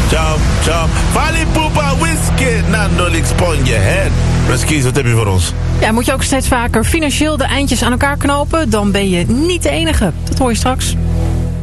Chop, chop. Fali Pupa Whisky. Nando licks on your head. Reskies, wat heb je voor ons? Ja, moet je ook steeds vaker financieel de eindjes aan elkaar knopen? Dan ben je niet de enige. Dat hoor je straks.